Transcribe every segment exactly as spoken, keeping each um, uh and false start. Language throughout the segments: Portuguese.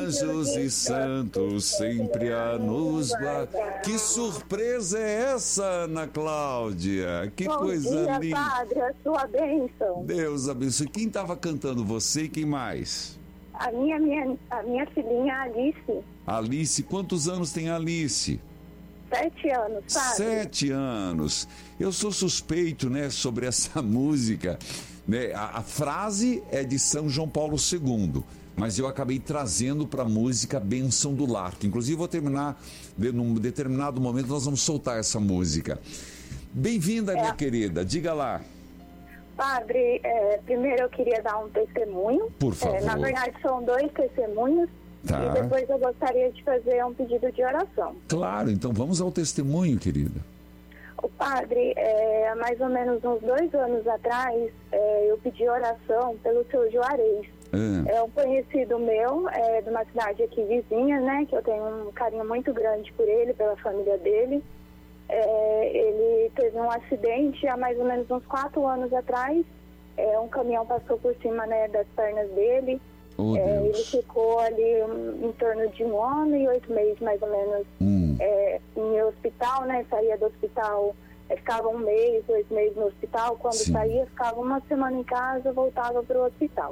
anjos e santos sempre a nos guardar. Que surpresa é essa, Ana Cláudia? Que Bom coisa dia, linda. Padre, a sua bênção. Deus abençoe. Quem estava cantando, você e quem mais? A minha, minha, a minha filhinha Alice, Alice, quantos anos tem a Alice? sete anos, Padre. Sete anos. Eu sou suspeito, né, sobre essa música, né? A, a frase é de São João Paulo segundo, mas eu acabei trazendo para a música Bênção do Lar, que inclusive vou terminar, de, num determinado momento nós vamos soltar essa música. Bem-vinda, minha É. querida, diga lá. Padre, é, primeiro eu queria dar um testemunho. Por favor. É, na verdade, são dois testemunhos. Tá. E depois eu gostaria de fazer um pedido de oração. Claro, então vamos ao testemunho, querida. O padre, é, há mais ou menos uns dois anos atrás, é, eu pedi oração pelo seu Juarez. Ah, É um conhecido meu, é, de uma cidade aqui vizinha, né? Que eu tenho um carinho muito grande por ele, pela família dele. É, ele teve um acidente há mais ou menos uns quatro anos atrás. É, um caminhão passou por cima, né, das pernas dele. oh É, ele Deus. ficou ali um, em torno de um ano e oito meses, mais ou menos, Hum, é, em hospital, né? Saía do hospital, é, ficava um mês, dois meses no hospital. Quando Sim. saía, ficava uma semana em casa, voltava para o hospital.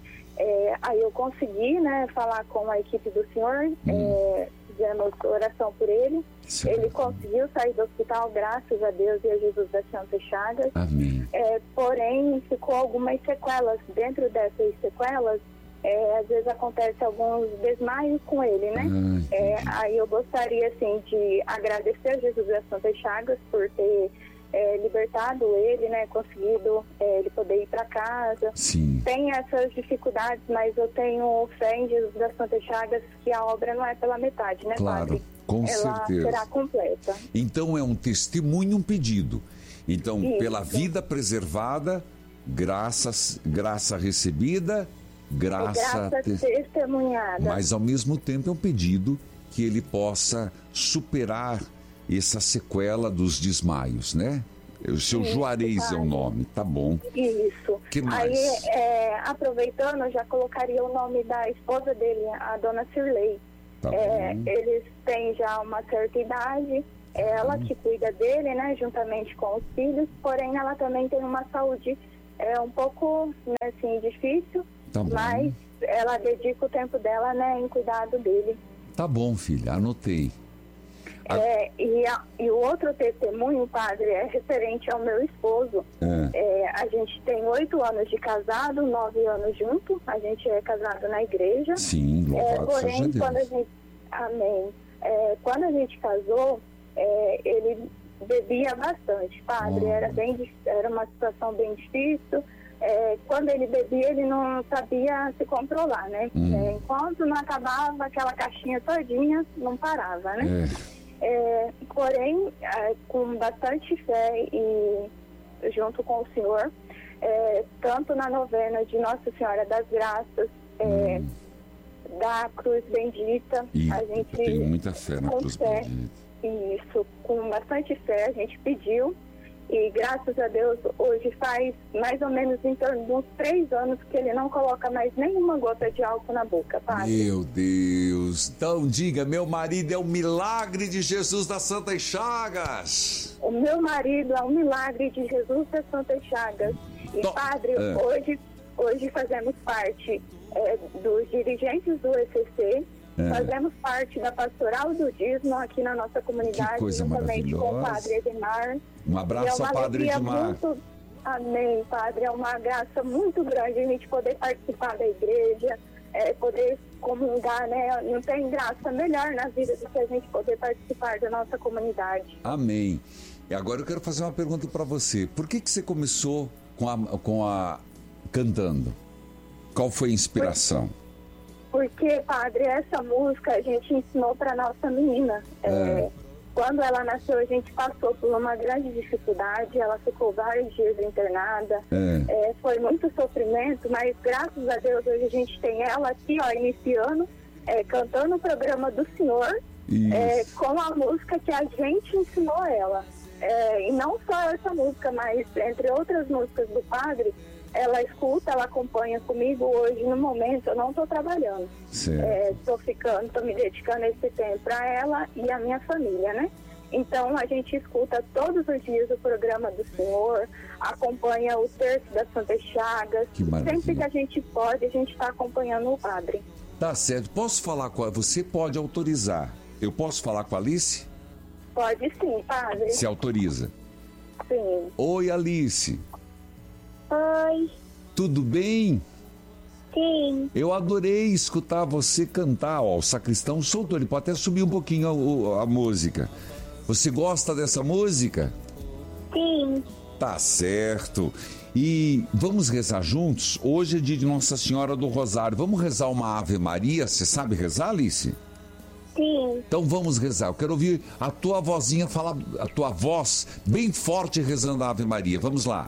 É, aí eu consegui, né, falar com a equipe do senhor, é, fizemos oração por ele. sim. Ele conseguiu sair do hospital, graças a Deus e a Jesus das Santas Chagas. Amém. É, porém, ficou algumas sequelas. Dentro dessas sequelas, é, às vezes acontece alguns desmaios com ele, né? Ah, É, entendi. aí eu gostaria, assim, de agradecer a Jesus das Santas Chagas por ter é, libertado ele, né? Conseguido é, ele poder ir para casa. Sim. Tem essas dificuldades, mas eu tenho fé em Jesus das Santas Chagas que a obra não é pela metade, né, Claro, Padre? com Ela certeza. será completa. Então é um testemunho, um pedido. Então, Isso. pela vida preservada, graças, graça recebida, graça, Graça te- testemunhada. mas ao mesmo tempo é um pedido que ele possa superar essa sequela dos desmaios, né? O seu Isso, Juarez é o pai. nome, tá bom. Isso. Que mais? Aí, é, aproveitando, eu já colocaria o nome da esposa dele, a dona Cirlei. Tá É, bom. eles têm já uma certa idade, é ela que cuida dele, né, juntamente com os filhos, porém ela também tem uma saúde é, um pouco, né, assim, difícil, Tá bom. mas ela dedica o tempo dela, né, em cuidado dele. Tá bom, filha, anotei. A- É, e, a- e o outro testemunho, padre, é referente ao meu esposo. É. É, a gente tem oito anos de casado, nove anos junto. A gente é casado na igreja. Sim, É, louvado seja porém, quando a Deus. gente, amém. É, quando a gente casou, é, ele bebia bastante, padre. Oh. Era bem, dif- era uma situação bem difícil. É, quando ele bebia, ele não sabia se controlar, né? Hum. É, enquanto não acabava aquela caixinha todinha, não parava, né? É. É, porém, é, com bastante fé e junto com o Senhor, é, tanto na novena de Nossa Senhora das Graças, é, da Cruz Bendita, E a gente eu tenho muita fé na com Cruz fé, Bendita. isso, com bastante fé, a gente pediu. E graças a Deus, hoje faz mais ou menos em torno de uns três anos que ele não coloca mais nenhuma gota de álcool na boca, padre. Meu Deus. Então diga, meu marido é o milagre de Jesus das Santas Chagas. O meu marido é um milagre de Jesus das Santas Chagas. E, To- padre, é. hoje, hoje fazemos parte é, dos dirigentes do E C C, É. fazemos parte da Pastoral do Dízimo aqui na nossa comunidade, Que coisa juntamente com o maravilhosa. Padre Edmar. Um E é abraço uma ao Padre alegria Edmar. muito... Amém, Padre. É uma graça muito grande a gente poder participar da igreja, é, poder comungar, né? Não tem graça melhor na vida do que a gente poder participar da nossa comunidade. Amém. E agora eu quero fazer uma pergunta para você. Por que que você começou com a, com a cantando? Qual foi a inspiração? Porque, Padre, essa música a gente ensinou para nossa menina. É, É. quando ela nasceu, a gente passou por uma grande dificuldade, ela ficou vários dias internada, É. é, foi muito sofrimento, mas graças a Deus hoje a gente tem ela aqui, ó, iniciando, é, cantando o programa do Senhor, Isso. é, com a música que a gente ensinou ela. É, e não só essa música, mas entre outras músicas do Padre, ela escuta, ela acompanha comigo. Hoje, no momento, eu não estou trabalhando. Estou é, ficando, estou me dedicando esse tempo para ela e a minha família, né? Então, a gente escuta todos os dias o programa do Senhor, acompanha o terço das Santas Chagas. Que maravilha. Sempre que a gente pode, a gente está acompanhando o padre. Tá certo. Posso falar com a... Você pode autorizar. Eu posso falar com a Alice? Pode sim, padre. Se autoriza? Sim. Oi, Alice. Oi. Tudo bem? Sim. Eu adorei escutar você cantar. Ó, o sacristão soltou. Ele pode até subir um pouquinho a, a música. Você gosta dessa música? Sim. Tá certo. E vamos rezar juntos? Hoje é dia de Nossa Senhora do Rosário. Vamos rezar uma Ave Maria? Você sabe rezar, Alice? Sim. Então vamos rezar. Eu quero ouvir a tua vozinha falar, a tua voz bem forte rezando a Ave Maria. Vamos lá.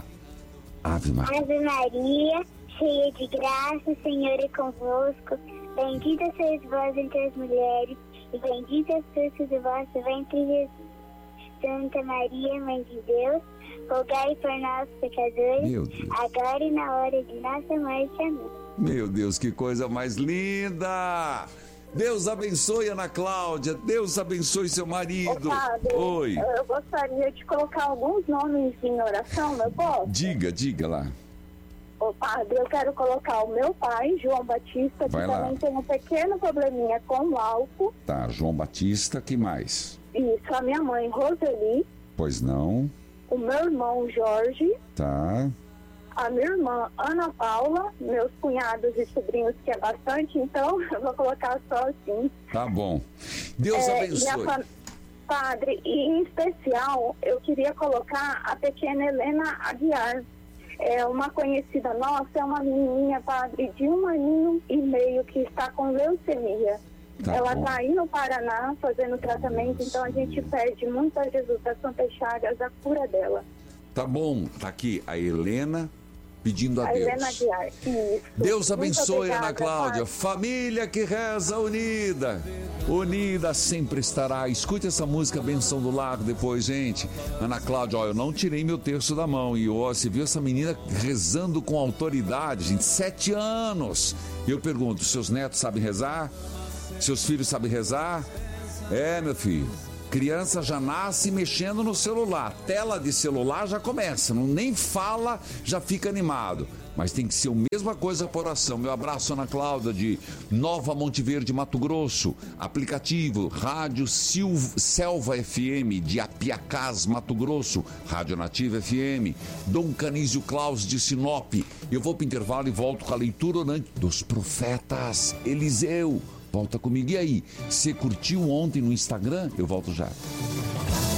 Ave Maria. Ave Maria, cheia de graça, o Senhor é convosco. Bendita sois vós entre as mulheres, e bendito é o fruto do vosso ventre, Jesus. Santa Maria, Mãe de Deus, rogai por nós, pecadores, agora e na hora de nossa morte. Amém. Meu Deus, que coisa mais linda! Deus abençoe Ana Cláudia, Deus abençoe seu marido. Ô, padre, Oi. Eu gostaria de colocar alguns nomes em oração, eu posso? Diga, diga lá. Ô, padre, eu quero colocar o meu pai, João Batista, que Vai lá. também tem um pequeno probleminha com o álcool. Tá, João Batista, que mais? Isso, a minha mãe, Roseli. Pois não. O meu irmão, Jorge. Tá. A minha irmã, Ana Paula. Meus cunhados e sobrinhos, que é bastante, então eu vou colocar só assim. Tá bom. Deus É, abençoe. e a fam- Padre, e em especial, eu queria colocar a pequena Helena Aguiar. É uma conhecida nossa, é uma menininha, padre, de um aninho e meio que está com leucemia. Tá Ela bom. está aí no Paraná fazendo tratamento, então a gente pede muito a Jesus das Santas Chagas a cura dela. Tá bom, tá aqui a Helena pedindo a, A Deus. Helena Aguiar, isso. Deus Muito abençoe, obrigada, Ana Cláudia. padre. Família que reza unida. Unida sempre estará. Escute essa música Benção do Lar depois, gente. Ana Cláudia, ó, eu não tirei meu terço da mão. E ó, você viu essa menina rezando com autoridade, gente, sete anos. E eu pergunto, seus netos sabem rezar? Seus filhos sabem rezar? É, meu filho. Criança já nasce mexendo no celular. Tela de celular já começa. Não nem fala, já fica animado. Mas tem que ser a mesma coisa por oração. Meu abraço, Ana Cláudia, de Nova Monte Verde, Mato Grosso. Aplicativo Rádio Silva, Selva F M, de Apiacás, Mato Grosso. Rádio Nativa F M. Dom Canísio Claus, de Sinop. Eu vou para o intervalo e volto com a leitura orante dos profetas. Eliseu. Volta comigo. E aí, você curtiu ontem no Instagram? Eu volto já.